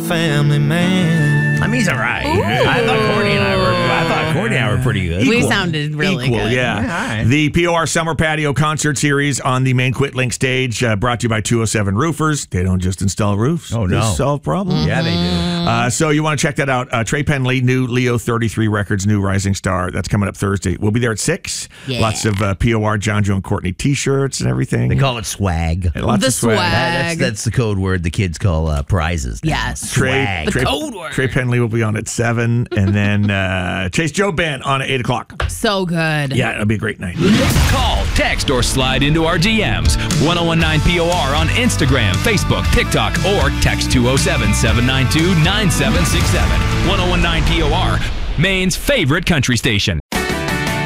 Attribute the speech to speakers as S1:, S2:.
S1: family man.
S2: I mean, he's all right. I thought Courtney and I were pretty good.
S3: We sounded really
S4: Equal,
S3: good.
S4: yeah.
S2: Yeah, all right.
S4: The POR Summer Patio Concert Series on the main QuitLink stage, brought to you by 207 Roofers. They don't just install roofs.
S2: Oh, no.
S4: They solve problems.
S2: Yeah, they do.
S4: So you want to check that out. Trey Penley, new Leo 33 Records, new Rising Star. That's coming up Thursday. We'll be there at 6.
S3: Yeah.
S4: Lots of POR, John, Joe, and Courtney t-shirts and everything.
S2: They call it swag.
S4: Lots
S3: The
S4: of
S3: swag.
S2: That's the code word the kids call prizes now.
S3: Yes.
S4: Trey,
S3: The
S4: Trey,
S3: code word.
S4: Trey Penley will be on at 7. And then Chase Joe Band on at 8 o'clock.
S3: So good.
S4: Yeah, it'll be a great night.
S5: Call, text, or slide into our DMs. 1019 POR on Instagram, Facebook, TikTok, or text 207-792-9767. 1019 POR, Maine's favorite country station.